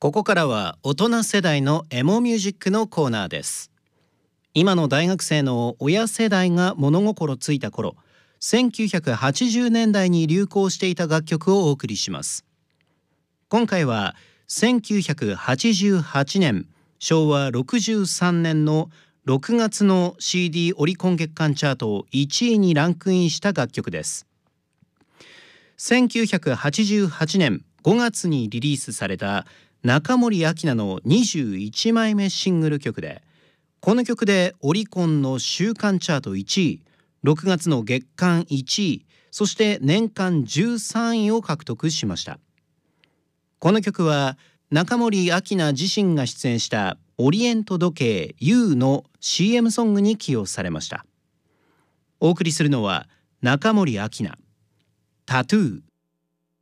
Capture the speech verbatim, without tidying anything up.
ここからは大人世代のエモミュージックのコーナーです。今の大学生の親世代が物心ついた頃、せんきゅうひゃくはちじゅうねんだいに流行していた楽曲をお送りします。今回はせんきゅうひゃくはちじゅうはちねん、しょうわろくじゅうさんねんのろくがつの シーディー オリコン月間チャートいちいにランクインした楽曲です。せんきゅうひゃくはちじゅうはちねんごがつにリリースされた中森明菜のにじゅういちまいめシングル曲で、この曲でオリコンの週間チャートいちい、ろくがつの月間いちい、そして年間じゅうさんいを獲得しました。この曲は中森明菜自身が出演したオリエント時計 ユー の シーエム ソングに起用されました。お送りするのは中森明菜、タトゥー。